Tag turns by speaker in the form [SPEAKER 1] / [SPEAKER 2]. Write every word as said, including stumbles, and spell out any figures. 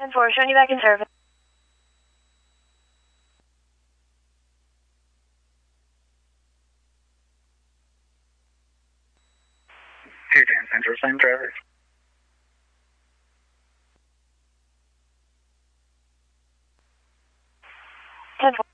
[SPEAKER 1] ten four, showing you back in service.
[SPEAKER 2] Two ten, Central, same driver.
[SPEAKER 1] ten four.